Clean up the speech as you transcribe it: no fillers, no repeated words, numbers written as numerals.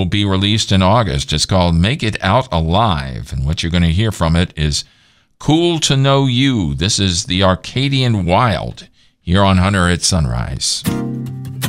will be released in August. It's called Make It Out Alive, and what you're going to hear from it is Cool to Know You. This is the Arcadian Wild here on Hunter at Sunrise.